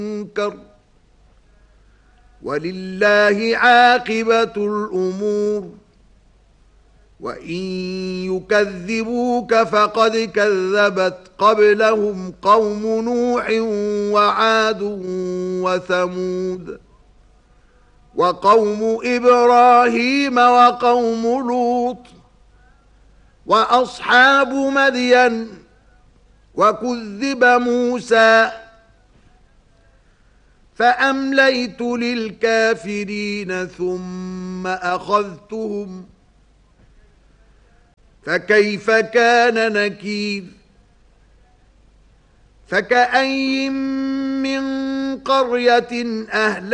منكر ولله عاقبة الأمور وإن يكذبوك فقد كذبت قبلهم قوم نوح وعاد وثمود وقوم إبراهيم وقوم لوط وأصحاب مدين وكذب موسى فأمليت للكافرين ثم أخذتهم فكيف كان نكير فكأين من قرية أهلكناها